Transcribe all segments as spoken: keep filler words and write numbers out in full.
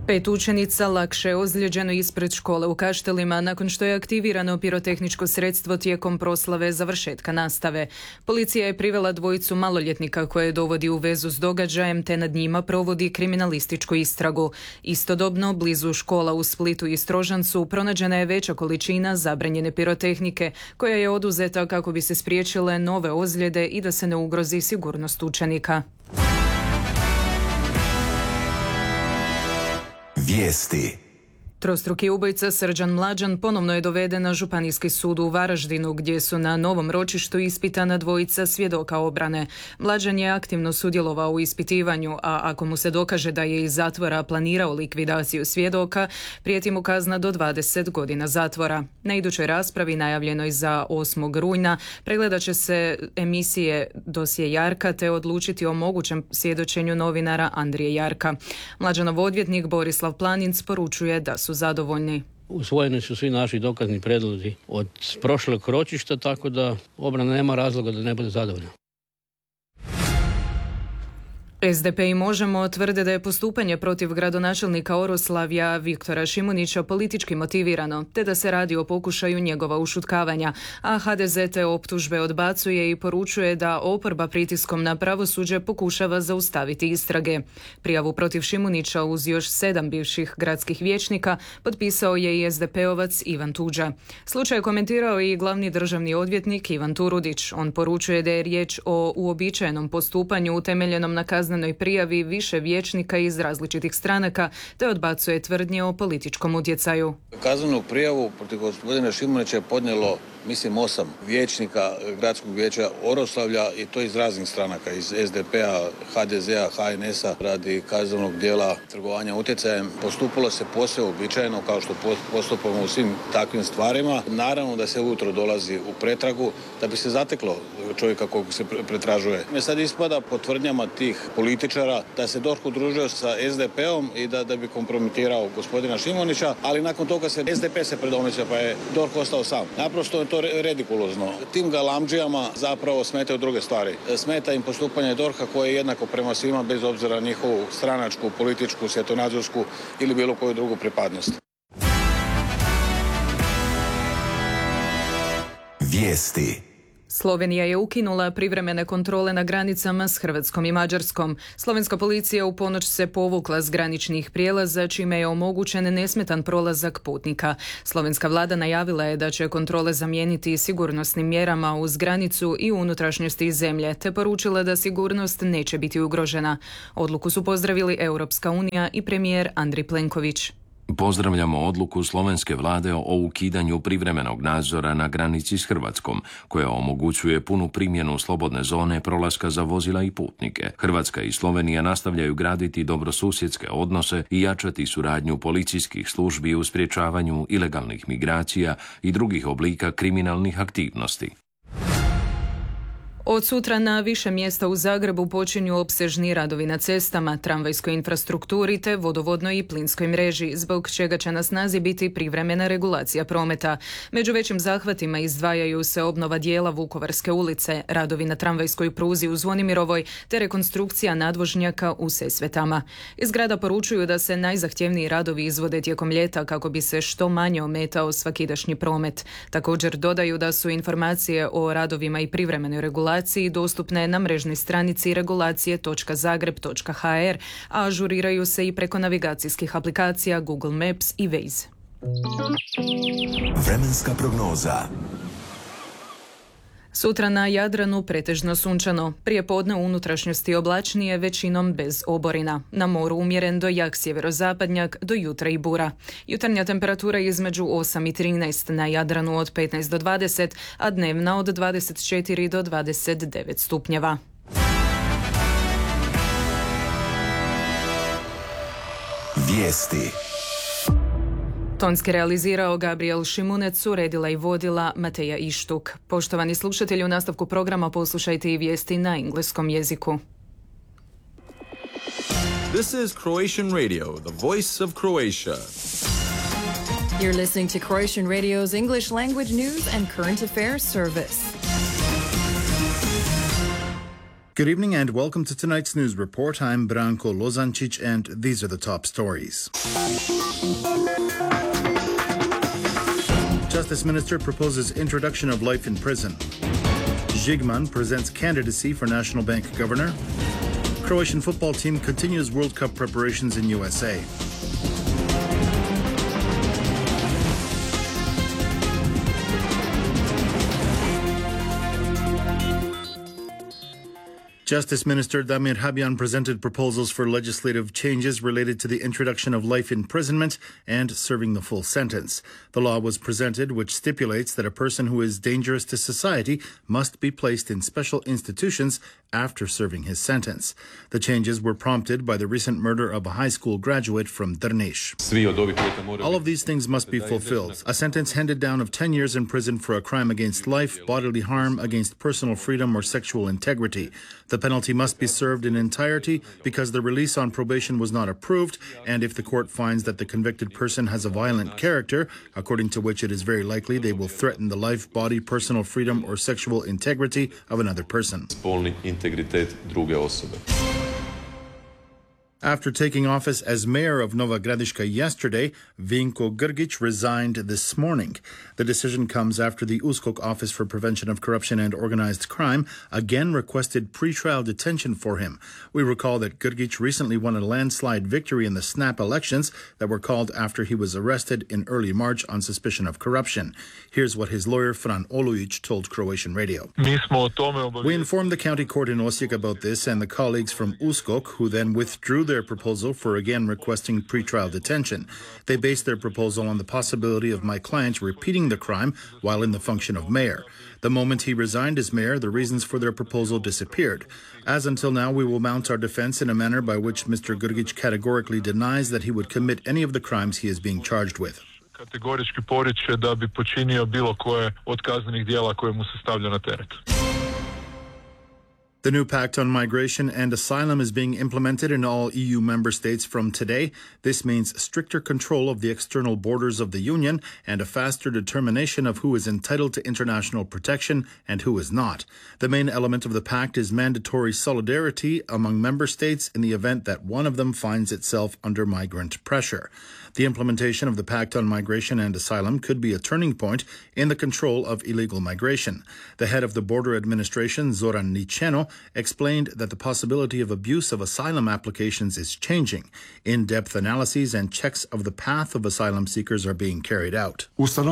Pet učenica lakše je ozlijeđeno ispred škole u Kaštelima nakon što je aktivirano pirotehničko sredstvo tijekom proslave završetka nastave. Policija je privela dvojicu maloljetnika koje dovodi u vezu s događajem te nad njima provodi kriminalističku istragu. Istodobno, blizu škola u Splitu i Strožancu pronađena je veća količina zabranjene pirotehnike koja je oduzeta kako bi se spriječile nove ozljede i da se ne ugrozi sigurnost učenika. Vijesti. Trostruki ubojica Srđan Mlađan ponovno je doveden na Županijski sud u Varaždinu gdje su na novom ročištu ispitana dvojica svjedoka obrane. Mlađan je aktivno sudjelovao u ispitivanju, a ako mu se dokaže da je iz zatvora planirao likvidaciju svjedoka, prijeti mu kazna do dvadeset godina zatvora. Na idućoj raspravi, najavljenoj za osmog rujna, pregledat će se emisije Dosje Jarka te odlučiti o mogućem svjedočenju novinara Andrije Jarka. Mlađanov odvjetnik Borislav Planinc poručuje da su zadovoljni. Usvojeni su svi naši dokazni prijedlozi od prošlog ročišta, tako da obrana nema razloga da ne bude zadovoljna. S D P i Možemo tvrde da je postupanje protiv gradonačelnika Oroslavlja Viktora Šimunića politički motivirano, te da se radi o pokušaju njegova ušutkavanja, a H D Z te optužbe odbacuje i poručuje da oporba pritiskom na pravosuđe pokušava zaustaviti istrage. Prijavu protiv Šimunića uz još sedam bivših gradskih vijećnika potpisao je i S D P-ovac Ivan Tuđa. Slučaj je komentirao i glavni državni odvjetnik Ivan Turudić. On poručuje da je riječ o uobičajenom postupanju utemeljenom na kaznenoj prijavi više vijećnika iz različitih stranaka, te odbacuje tvrdnje o političkom utjecaju. Kaznenu prijavu protiv gospodina Šimunića je podnijelo, mislim, osam vijećnika gradskog vijeća Oroslavlja i to iz raznih stranaka, iz S D P-a, H D Z-a, H N S-a radi kaznenog dijela trgovanja utjecajem. Postupilo se posve uobičajeno kao što postupamo u svim takvim stvarima. Naravno da se ujutro dolazi u pretragu da bi se zateklo čovjeka kog se pretražuje. Sad ispada po tvrdnjama tih političara da se D O R H udružio sa S D P-om i da, da bi kompromitirao gospodina Šimunića, ali nakon toga se S D P se predomislio pa je D O R H ostao sam. Naprosto je to redikulozno. Tim galamdžijama zapravo smetaju druge stvari. Smeta im postupanje D O R H-a koje je jednako prema svima bez obzira na njihovu stranačku, političku, svjetonazorsku ili bilo koju drugu pripadnost. Vijesti. Slovenija je ukinula privremene kontrole na granicama s Hrvatskom i Mađarskom. Slovenska policija u ponoć se povukla s graničnih prijelaza, čime je omogućen nesmetan prolazak putnika. Slovenska vlada najavila je da će kontrole zamijeniti sigurnosnim mjerama uz granicu i unutrašnjosti zemlje, te poručila da sigurnost neće biti ugrožena. Odluku su pozdravili Europska unija i premijer Andrej Plenković. Pozdravljamo odluku slovenske vlade o ukidanju privremenog nadzora na granici s Hrvatskom, koja omogućuje punu primjenu slobodne zone prolaska za vozila i putnike. Hrvatska i Slovenija nastavljaju graditi dobrosusjedske odnose i jačati suradnju policijskih službi u sprječavanju ilegalnih migracija i drugih oblika kriminalnih aktivnosti. Od sutra na više mjesta u Zagrebu počinju opsežni radovi na cestama, tramvajskoj infrastrukturi te vodovodnoj i plinskoj mreži, zbog čega će na snazi biti privremena regulacija prometa. Među većim zahvatima izdvajaju se obnova dijela Vukovarske ulice, radovi na tramvajskoj pruzi u Zvonimirovoj te rekonstrukcija nadvožnjaka u Sesvetama. Iz grada poručuju da se najzahtjevniji radovi izvode tijekom ljeta kako bi se što manje ometao svakidašnji promet. Također dodaju da su informacije o radovima i privremenoj regulaciji dostupne na mrežnoj stranici regulacije točka zagreb točka h r, a ažuriraju se i preko navigacijskih aplikacija Google Maps i Waze. Vremenska prognoza. Sutra na Jadranu pretežno sunčano, prije podne u unutrašnjosti oblačnije, većinom bez oborina. Na moru umjeren do jak sjeverozapadnjak, do jutra i bura. Jutarnja temperatura između osam i trinaest, na Jadranu od petnaest do dvadeset, a dnevna od dvadeset četiri do dvadeset devet stupnjeva. Vijesti. Tonski realizirao Gabriel Šimunec, uredila i vodila Mateja Ištuk. Poštovani slušatelji, u nastavku programa poslušajte i vijesti na engleskom jeziku. This is Croatian Radio, the voice of Croatia. You're listening to Croatian Radio's English language news and current affairs service. Good evening and welcome to tonight's news report. I'm Branko Lozancic and these are the top stories. Justice Minister proposes introduction of life in prison. Zsigman presents candidacy for National Bank Governor. Croatian football team continues World Cup preparations in U S A. Justice Minister Damir Habyan presented proposals for legislative changes related to the introduction of life imprisonment and serving the full sentence. The law was presented, which stipulates that a person who is dangerous to society must be placed in special institutions after serving his sentence. The changes were prompted by the recent murder of a high school graduate from Drniš. All of these things must be fulfilled. A sentence handed down of ten years in prison for a crime against life, bodily harm, against personal freedom, or sexual integrity. The penalty must be served in entirety because the release on probation was not approved, and if the court finds that the convicted person has a violent character, according to which it is very likely they will threaten the life, body, personal freedom, or sexual integrity of another person. After taking office as mayor of Nova Gradiška yesterday, Vinko Grgić resigned this morning. The decision comes after the U S K O K Office for Prevention of Corruption and Organized Crime again requested pretrial detention for him. We recall that Grgić recently won a landslide victory in the snap elections that were called after he was arrested in early March on suspicion of corruption. Here's what his lawyer Fran Olujic told Croatian radio. We informed the county court in Osijek about this and the colleagues from U S K O K, who then withdrew their proposal for again requesting pretrial detention. They based their proposal on the possibility of my client repeating the crime while in the function of mayor. The moment he resigned as mayor, the reasons for their proposal disappeared. As until now, we will mount our defense in a manner by which Mister Grgić categorically denies that he would commit any of the crimes he is being charged with. Kategorički poriče da bi počinio bilo koje od kaznenih djela koje mu se stavlja na teret. The new pact on migration and asylum is being implemented in all E U member states from today. This means stricter control of the external borders of the Union and a faster determination of who is entitled to international protection and who is not. The main element of the pact is mandatory solidarity among member states in the event that one of them finds itself under migrant pressure. The implementation of the Pact on Migration and Asylum could be a turning point in the control of illegal migration. The head of the border administration, Zoran Niceno, explained that the possibility of abuse of asylum applications is changing. In-depth analyses and checks of the path of asylum seekers are being carried out.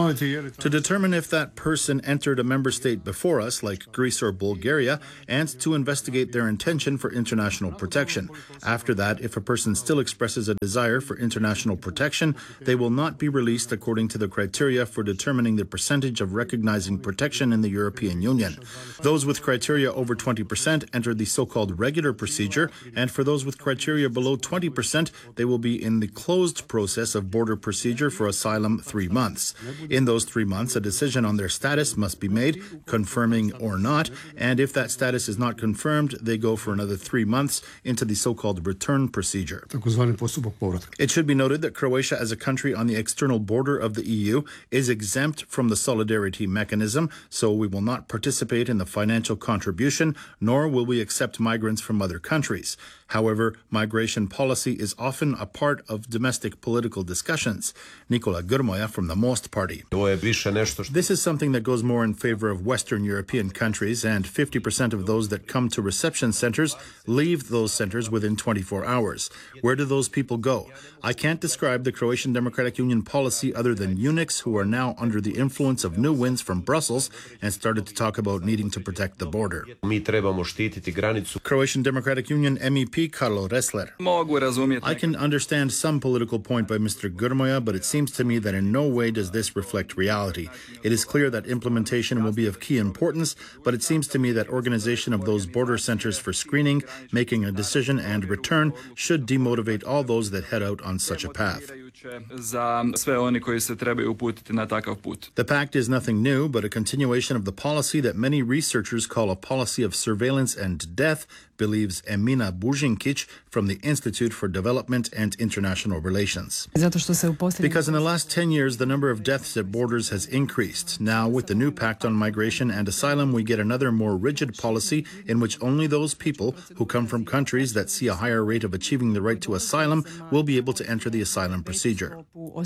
To determine if that person entered a member state before us, like Greece or Bulgaria, and to investigate their intention for international protection. After that, if a person still expresses a desire for international protection, they will not be released according to the criteria for determining the percentage of recognizing protection in the European Union. Those with criteria over twenty percent enter the so-called regular procedure, and for those with criteria below twenty percent, they will be in the closed process of border procedure for asylum three months. In those three months, a decision on their status must be made, confirming or not, and if that status is not confirmed, they go for another three months into the so-called return procedure. It should be noted that Croatia Croatia as a country on the external border of the E U is exempt from the solidarity mechanism, so we will not participate in the financial contribution, nor will we accept migrants from other countries. However, migration policy is often a part of domestic political discussions. Nikola Grmoja from the Most Party. This is something that goes more in favor of Western European countries, and fifty percent of those that come to reception centers leave those centers within twenty-four hours. Where do those people go? I can't describe the Croatian Democratic Union policy other than eunuchs who are now under the influence of new winds from Brussels and started to talk about needing to protect the border. Croatian Democratic Union M E P Karlo Ressler. I can understand some political point by Mister Grmoja, but it seems to me that in no way does this reflect reality. It is clear that implementation will be of key importance, but it seems to me that organization of those border centers for screening, making a decision and return should demotivate all those that head out on such a path. The pact is nothing new, but a continuation of the policy that many researchers call a policy of surveillance and death believes Emina Bužinkić from the Institute for Development and International Relations. Because in the last ten years, the number of deaths at borders has increased. Now, with the new Pact on Migration and Asylum, we get another more rigid policy in which only those people who come from countries that see a higher rate of achieving the right to asylum will be able to enter the asylum procedure.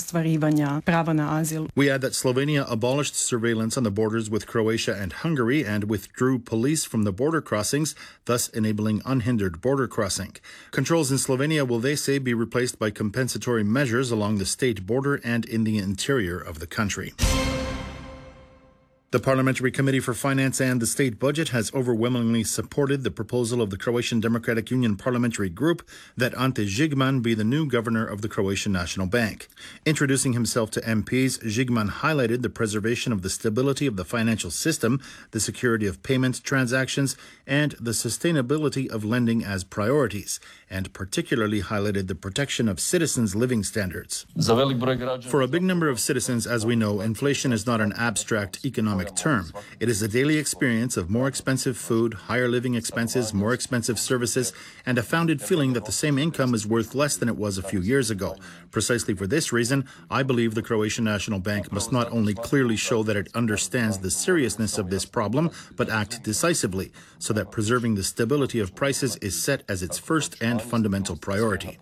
We add that Slovenia abolished surveillance on the borders with Croatia and Hungary and withdrew police from the border crossings, thus enabling unhindered border crossing. Controls in Slovenia will, they say, be replaced by compensatory measures along the state border and in the interior of the country. The Parliamentary Committee for Finance and the State Budget has overwhelmingly supported the proposal of the Croatian Democratic Union Parliamentary Group that Ante Žigman be the new governor of the Croatian National Bank. Introducing himself to M Ps, Žigman highlighted the preservation of the stability of the financial system, the security of payment transactions, and the sustainability of lending as priorities, and particularly highlighted the protection of citizens' living standards. For a big number of citizens, as we know, inflation is not an abstract economic term. It is a daily experience of more expensive food, higher living expenses, more expensive services, and a founded feeling that the same income is worth less than it was a few years ago. Precisely for this reason, I believe the Croatian National Bank must not only clearly show that it understands the seriousness of this problem, but act decisively, so that preserving the stability of prices is set as its first and fundamental priority.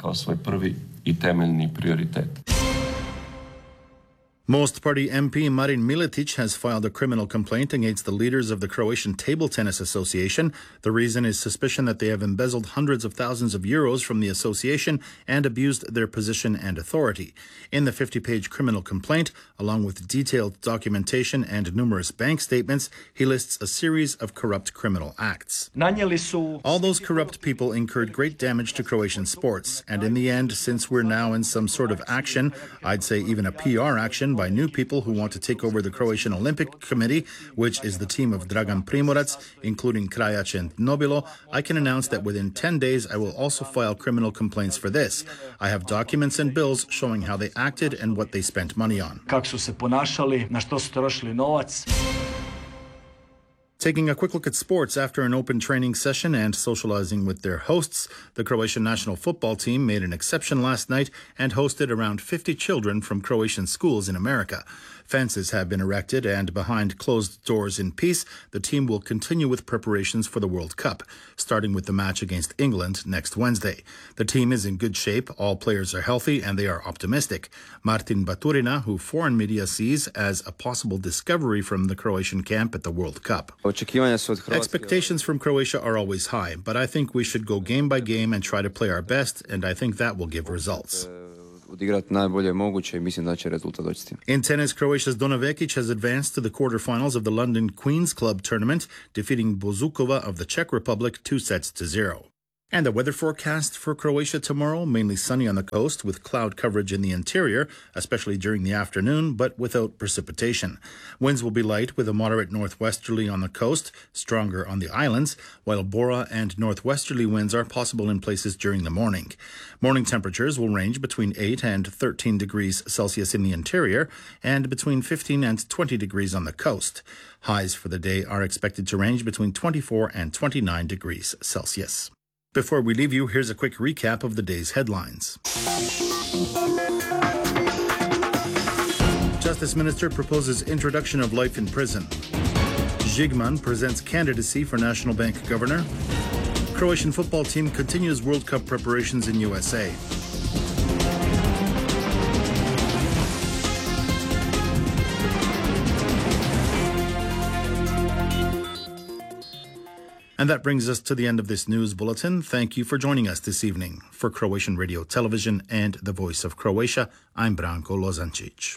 Most Party M P Marin Miletić has filed a criminal complaint against the leaders of the Croatian Table Tennis Association. The reason is suspicion that they have embezzled hundreds of thousands of euros from the association and abused their position and authority. In the fifty-page criminal complaint, along with detailed documentation and numerous bank statements, he lists a series of corrupt criminal acts. All those corrupt people incurred great damage to Croatian sports, and in the end, since we're now in some sort of action, I'd say even a P R action, by new people who want to take over the Croatian Olympic Committee, which is the team of Dragan Primorac, including Krajac and Nobilo, I can announce that within ten days I will also file criminal complaints for this. I have documents and bills showing how they acted and what they spent money on. Taking a quick look at sports after an open training session and socializing with their hosts, the Croatian national football team made an exception last night and hosted around fifty children from Croatian schools in America. Fences have been erected, and behind closed doors in peace, the team will continue with preparations for the World Cup, starting with the match against England next Wednesday. The team is in good shape, all players are healthy, and they are optimistic. Martin Baturina, who foreign media sees as a possible discovery from the Croatian camp at the World Cup. Expectations from Croatia are always high, but I think we should go game by game and try to play our best, and I think that will give results. In tennis, Croatia's Dona Vekic has advanced to the quarterfinals of the London Queen's Club tournament, defeating Bozukova of the Czech Republic two sets to zero. And the weather forecast for Croatia tomorrow, mainly sunny on the coast with cloud coverage in the interior, especially during the afternoon, but without precipitation. Winds will be light with a moderate northwesterly on the coast, stronger on the islands, while Bora and northwesterly winds are possible in places during the morning. Morning temperatures will range between eight and thirteen degrees Celsius in the interior and between fifteen and twenty degrees on the coast. Highs for the day are expected to range between twenty-four and twenty-nine degrees Celsius. Before we leave you, here's a quick recap of the day's headlines. Justice Minister proposes introduction of life in prison. Žigman presents candidacy for National Bank Governor. Croatian football team continues World Cup preparations in U S A. And that brings us to the end of this news bulletin. Thank you for joining us this evening. For Croatian Radio Television and the Voice of Croatia, I'm Branko Lozancic.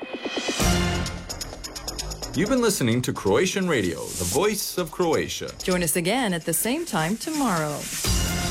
You've been listening to Croatian Radio, the Voice of Croatia. Join us again at the same time tomorrow.